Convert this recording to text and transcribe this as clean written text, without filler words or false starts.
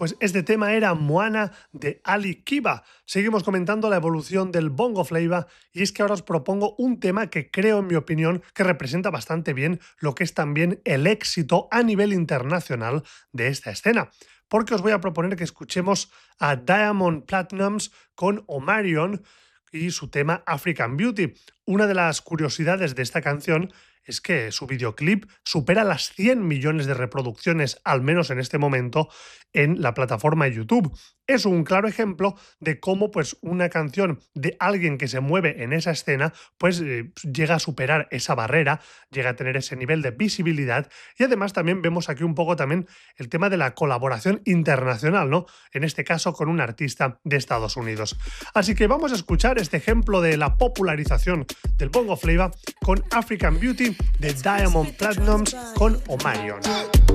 Pues este tema era Moana de Ali Kiba. Seguimos comentando la evolución del bongo flava y es que ahora os propongo un tema que creo, en mi opinión, que representa bastante bien lo que es también el éxito a nivel internacional de esta escena. Porque os voy a proponer que escuchemos a Diamond Platnumz con Omarion y su tema African Beauty. Una de las curiosidades de esta canción es que su videoclip supera las 100 millones de reproducciones, al menos en este momento, en la plataforma YouTube. Es un claro ejemplo de cómo pues, una canción de alguien que se mueve en esa escena pues, llega a superar esa barrera, llega a tener ese nivel de visibilidad y además también vemos aquí un poco también el tema de la colaboración internacional, ¿no? En este caso con un artista de Estados Unidos. Así que vamos a escuchar este ejemplo de la popularización del bongo flava con African Beauty de Diamond Platnumz con Omarion.